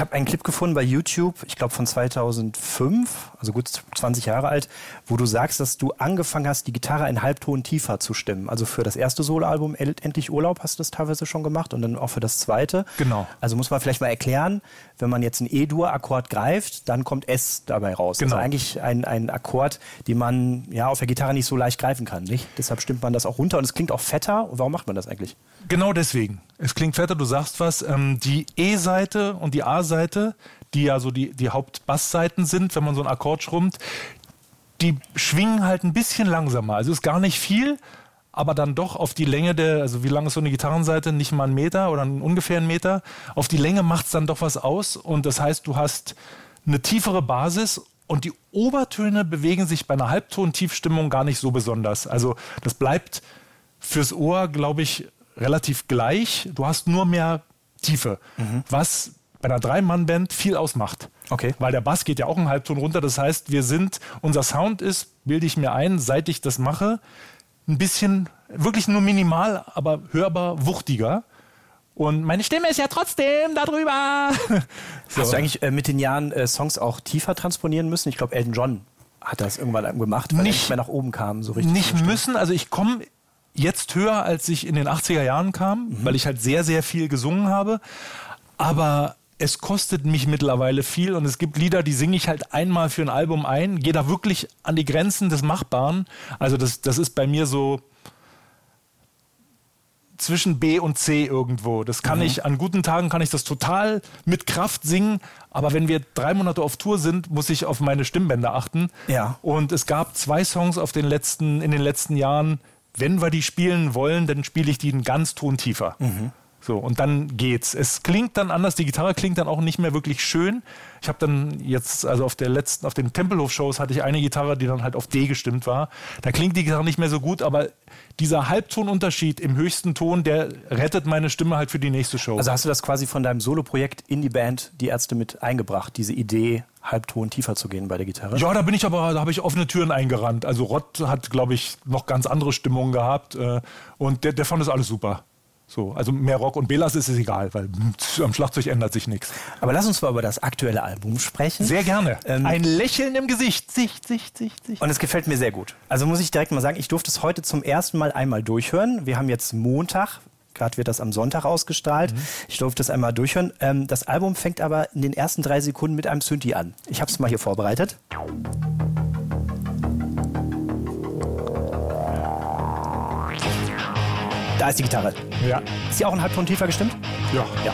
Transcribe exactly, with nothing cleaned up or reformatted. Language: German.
Ich habe einen Clip gefunden bei YouTube, ich glaube von zweitausendfünf, also gut zwanzig Jahre alt, wo du sagst, dass du angefangen hast, die Gitarre einen Halbton tiefer zu stimmen. Also für das erste Soloalbum Endlich Urlaub hast du das teilweise schon gemacht und dann auch für das zweite. Genau. Also muss man vielleicht mal erklären, wenn man jetzt einen E-Dur-Akkord greift, dann kommt S dabei raus. Genau. Also eigentlich ein, ein Akkord, den man ja auf der Gitarre nicht so leicht greifen kann, nicht? Deshalb stimmt man das auch runter und es klingt auch fetter. Warum macht man das eigentlich? Genau deswegen. Es klingt fetter, du sagst was. Ähm, die E-Seite und die A-Seite, die ja so die, die Hauptbassseiten sind, wenn man so einen Akkord schrummt, die schwingen halt ein bisschen langsamer. Also ist gar nicht viel, aber dann doch auf die Länge der, also wie lang ist so eine Gitarrenseite? Nicht mal einen Meter oder ungefähr einen Meter. Auf die Länge macht es dann doch was aus und das heißt, du hast eine tiefere Basis und die Obertöne bewegen sich bei einer Halbton-Tiefstimmung gar nicht so besonders. Also das bleibt fürs Ohr, glaube ich, relativ gleich. Du hast nur mehr Tiefe, mhm. was bei einer Drei-Mann-Band viel ausmacht. Okay. Weil der Bass geht ja auch einen Halbton runter. Das heißt, wir sind, unser Sound ist, bilde ich mir ein, seit ich das mache, ein bisschen, wirklich nur minimal, aber hörbar wuchtiger. Und meine Stimme ist ja trotzdem da drüber. So. Hast du eigentlich äh, mit den Jahren äh, Songs auch tiefer transponieren müssen? Ich glaube, Elton John hat das irgendwann gemacht, weil nicht, er nicht mehr nach oben kam. So richtig nicht müssen, also ich komme jetzt höher, als ich in den achtziger Jahren kam, mhm. weil ich halt sehr, sehr viel gesungen habe. Aber es kostet mich mittlerweile viel und es gibt Lieder, die singe ich halt einmal für ein Album ein, gehe da wirklich an die Grenzen des Machbaren. Also das, das ist bei mir so zwischen B und C irgendwo. Das kann mhm. ich, an guten Tagen kann ich das total mit Kraft singen, aber wenn wir drei Monate auf Tour sind, muss ich auf meine Stimmbänder achten. Ja. Und es gab zwei Songs auf den letzten, in den letzten Jahren, wenn wir die spielen wollen, dann spiele ich die einen ganz Ton tiefer. Mhm. So, und dann geht's. Es klingt dann anders, die Gitarre klingt dann auch nicht mehr wirklich schön. Ich habe dann jetzt, also auf der letzten, auf den Tempelhof-Shows hatte ich eine Gitarre, die dann halt auf D gestimmt war. Da klingt die Gitarre nicht mehr so gut, aber dieser Halbtonunterschied im höchsten Ton, der rettet meine Stimme halt für die nächste Show. Also hast du das quasi von deinem Soloprojekt in die Band Die Ärzte mit eingebracht, diese Idee, Halbton tiefer zu gehen bei der Gitarre? Ja, da bin ich aber, da habe ich offene Türen eingerannt. Also Rott hat, glaube ich, noch ganz andere Stimmungen gehabt äh, und der, der fand das alles super. So, also mehr Rock und Belas ist es egal, weil am Schlagzeug ändert sich nichts. Aber lass uns mal über das aktuelle Album sprechen. Sehr gerne. Ähm, Ein Lächeln im Gesicht. Sicht, Sicht, Sicht, Sicht. Und es gefällt mir sehr gut. Also muss ich direkt mal sagen, ich durfte es heute zum ersten Mal einmal durchhören. Wir haben jetzt Montag, gerade wird das am Sonntag ausgestrahlt. Mhm. Ich durfte es einmal durchhören. Ähm, das Album fängt aber in den ersten drei Sekunden mit einem Synthi an. Ich habe es mal hier vorbereitet. Da ist die Gitarre. Ja. Ist sie auch einen Halbton tiefer gestimmt? Ja. Ja.